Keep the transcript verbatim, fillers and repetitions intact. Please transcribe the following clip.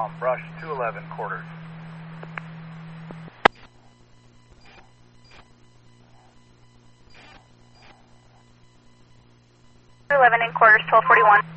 Tom, brush two eleven quarters. two eleven in quarters, twelve forty-one.